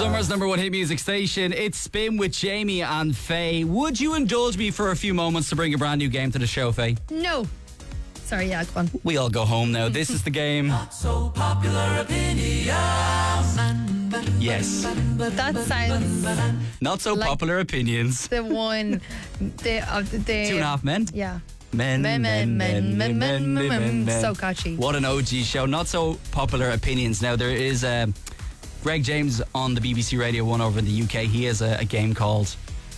Summer's number one hit music station. It's Spin with Jamie and Faye. Would you indulge me for a few moments to bring a brand new game to the show, Faye? No. Sorry, yeah, go on. We all go home now. This is the game. Not so popular opinions. Yes. That sounds Not so Like- popular opinions. the one. The 2.5 Men. Yeah. Men. So catchy. What an OG show. Not so popular opinions. Now, there is Greg James on the BBC Radio 1 over in the UK. He has a game called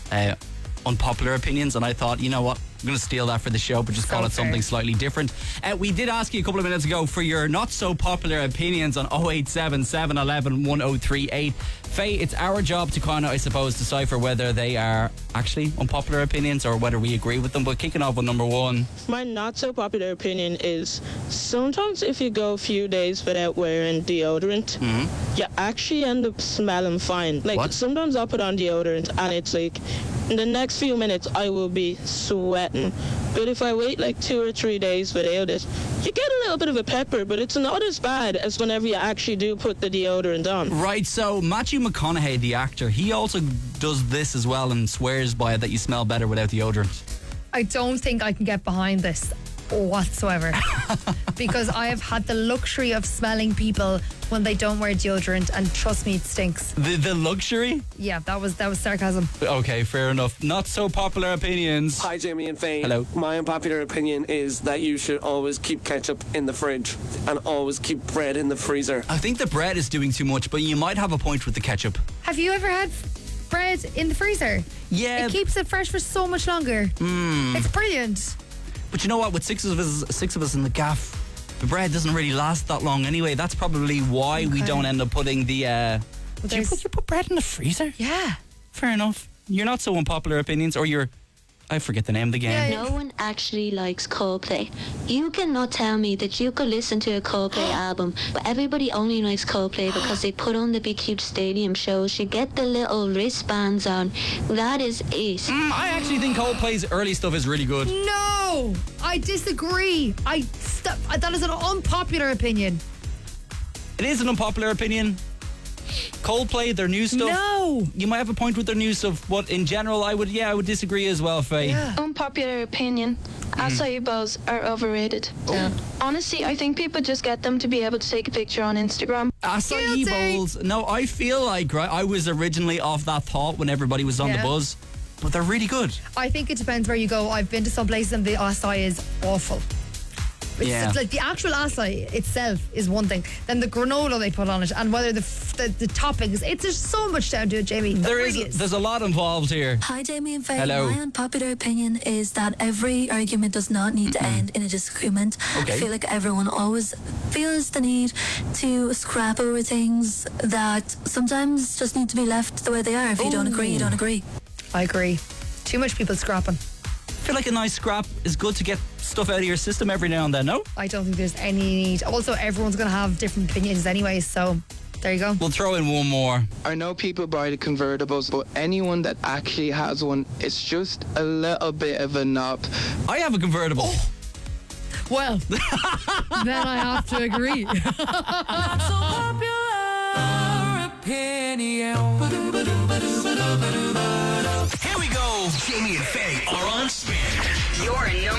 Unpopular Opinions, and I thought, you know what? I'm going to steal that for the show, but just call it fair. something slightly different. We did ask you a couple of minutes ago for your not so popular opinions on 087 711 1038. Faye, it's our job to kind of, I suppose, decipher whether they are actually unpopular opinions or whether we agree with them. But kicking off with number one. My not so popular opinion is sometimes if you go a few days without wearing deodorant, you actually end up smelling fine. Like What? sometimes I'll put on deodorant and it's like in the next few minutes I will be sweating. But if I wait like 2 or 3 days without it, you get a little bit of a pepper, but it's not as bad as whenever you actually do put the deodorant on. Right, so Matthew McConaughey, the actor, he also does this as well and swears by it that you smell better without deodorant. I don't think I can get behind this whatsoever because I have had the luxury of smelling people when they don't wear deodorant, and trust me, it stinks. The luxury? Yeah, that was sarcasm. Okay, fair enough. Not so popular opinions. Hi, Jamie and Faye. Hello. My unpopular opinion is that you should always keep ketchup in the fridge and always keep bread in the freezer. I think the bread is doing too much, but you might have a point with the ketchup. Have you ever had bread in the freezer? Yeah, It keeps it fresh for so much longer. It's brilliant. but you know what? With six of us in the gaff, the bread doesn't really last that long anyway. That's probably why we Okay. don't end up putting the... Do you put bread in the freezer? Yeah. Fair enough. You're not so unpopular opinions, or you're... I forget the name of the game. Yeah. No one actually likes Coldplay. You cannot tell me that you could listen to a Coldplay album, but everybody only likes Coldplay because they put on the big huge stadium shows. You get the little wristbands on. That is it. I actually think Coldplay's early stuff is really good. No, I disagree. That is an unpopular opinion. It is an unpopular opinion. Coldplay, their new stuff. No. You might have a point with their new stuff, but in general, I would disagree as well, Faye. Yeah. Unpopular opinion. Acai bowls are overrated. Honestly, I think people just get them to be able to take a picture on Instagram. Acai Guilty. bowls. No, I feel like I was originally off that thought when everybody was on the Yeah. buzz, but they're really good. I think it depends where you go. I've been to some places and the acai is awful. It's like the actual acai itself is one thing. Then the granola they put on it, and whether the toppings. It's just so much down to it, Jamie. There's a lot involved here. Hi, Jamie and Faye. Hello. My unpopular opinion is that every argument does not need to end in a disagreement. Okay. I feel like everyone always feels the need to scrap over things that sometimes just need to be left the way they are. If you don't agree, you don't agree. I agree. Too much people scrapping. I feel like a nice scrap is good to get stuff out of your system every now and then, no? I don't think there's any need. Also, everyone's going to have different opinions anyway, so there you go. We'll throw in one more. I know people buy the convertibles, but anyone that actually has one, it's just a little bit of a knob. I have a convertible. Well, then I have to agree. Not so popular opinion. Here we go. Jamie and Faye are on Spin. Your